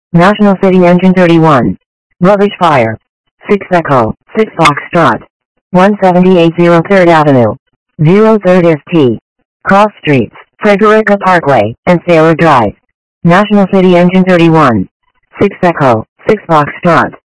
National City Engine 31. Rubbish Fire. 6 Echo, 6 Foxtrot. 178 3rd Avenue. 03rd ST. Cross Streets, Frederica Parkway, and Sailor Drive. National City Engine 31. 6 Echo, 6 Foxtrot.